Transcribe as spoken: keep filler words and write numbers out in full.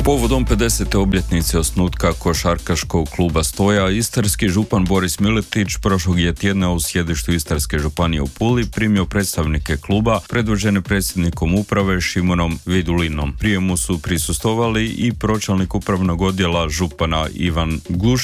Povodom pedesete obljetnice osnutka košarkaškog kluba Stoja, istarski župan Boris Miletić prošlog je tjedna u sjedištu Istarske županije u Puli primio predstavnike kluba predvođene predsjednikom uprave Šimonom Vidulinom. Prijemu su prisustvovali i pročelnik upravnog odjela župana Ivan Gluš